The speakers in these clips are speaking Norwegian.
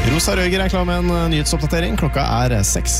Rosa Røger klar med en nyhetsoppdatering. Klokka 6.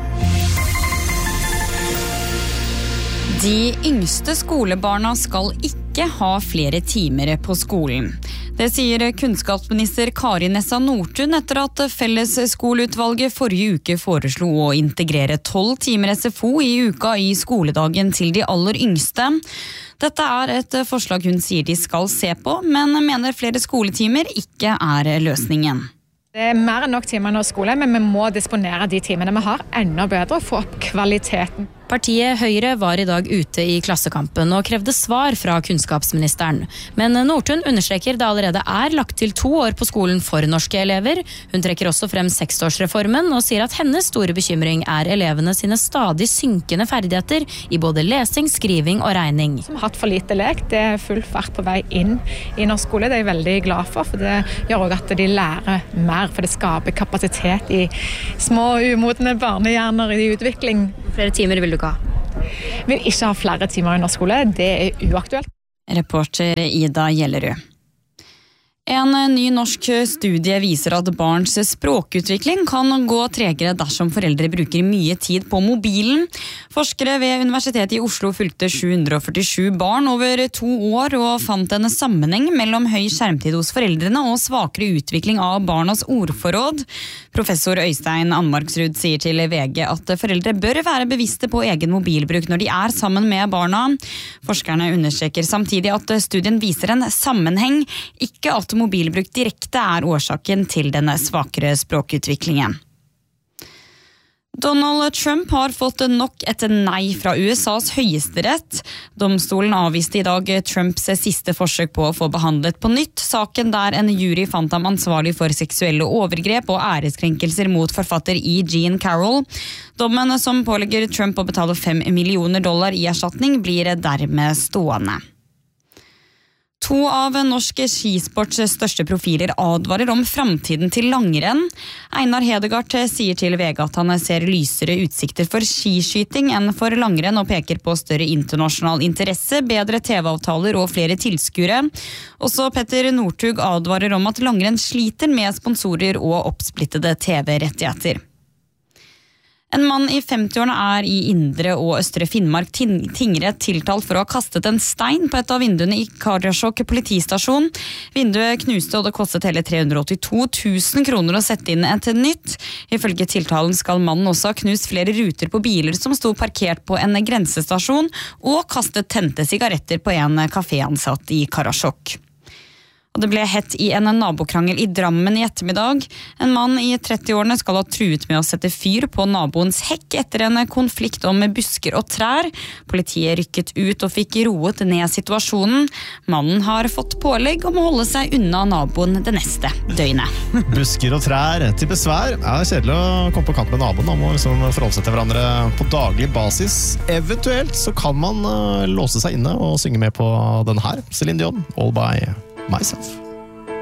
De yngste skolebarna skal ikke ha flere timer på skolen. Det sier kunnskapsminister Kari Nessa Nordtun etter at Fellesskoleutvalget forrige uke foreslo å integrere 12 timer SFO i uka i skoledagen til de aller yngste. Dette er et forslag hun sier de skal se på, men mener flere skoletimer ikke er løsningen. Det er mer enn nok timer i skole, men vi må disponere de timene vi har enda bedre og få opp kvaliteten. Partiet Høyre var i dag ute i Klassekampen og krevde svar fra kunnskapsministeren. Men Nordtun understreker det allerede er lagt til 2 år på skolen for norske elever. Hun trekker også frem 6-årsreformen og sier at hennes store bekymring er elevene sine stadig synkende ferdigheter i både lesing, skriving og regning. Som har hatt for lite lek, det er full fart på vei inn i norsk skole. Det er jeg veldig glad for det gjør også at de lærer mer, for det skaper kapasitet i små umodne barnehjerner i utvikling. Flere timer vil du ikke ha? Vil ikke ha flere timer i norsk skole, det er uaktuelt. Reporter Ida Gjellerud. En ny norsk studie viser at barns språkutvikling kan gå tregere dersom foreldre bruker mye tid på mobilen. Forskere ved Universitetet i Oslo fulgte 747 barn over 2 år og fant en sammenheng mellom høy skjermtid hos foreldrene og svakere utvikling av barnas ordforråd. Professor Øystein Anmarksrud sier til VG at foreldre bør være bevisste på egen mobilbruk når de er sammen med barna. Forskerne understreker samtidig at studien viser en sammenheng, ikke at mobilbruk direkte er årsaken til denne svakere språkutviklingen. Donald Trump har fått nok et nei fra USAs høyesterett. Domstolen avviste i dag Trumps siste forsøk på å få behandlet på nytt saken der en jury fant ham ansvarlig for seksuelle overgrep og æreskrenkelser mot forfatter E. Jean Carroll. Dommen som pålegger Trump å betale $5 millioner i erstatning blir dermed stående. 2 av norsk skisports største profiler advarer om framtiden til langrenn. Einar Hedegaard sier til VG at han ser lysere utsikter for skiskyting enn for langrenn og peker på større internasjonal interesse, bedre TV-avtaler og flere tilskuere. Også Petter Northug advarer om at langrenn sliter med sponsorer og oppsplittede TV-rettigheter. En mann i 50-årene er i Indre og Østre Finnmark tingrett tiltalt for å ha kastet en stein på et av vinduene i Karasjok politistasjon. Vinduet knuste og det kostet hele 382 000 kroner å sette inn et nytt. Ifølge tiltalen skal mannen også ha knust flere ruter på biler som sto parkert på en grensestasjon og kastet tente sigaretter på en kaféansatt i Karasjok. Og det ble hett i en nabokrangel i Drammen i ettermiddag. En mann i 30-årene skal ha truet med å sette fyr på naboens hekk etter en konflikt om busker og trær. Politiet rykket ut og fikk roet ned situasjonen. Mannen har fått pålegg om å holde seg unna naboen det neste døgnet. Busker og trær til besvær. Det er kjedelig å komme på kant med naboen. Man må liksom forholde seg til hverandre på daglig basis. Eventuelt så kan man låse seg inne og synge med på den her. Celine Dion, All By Myself.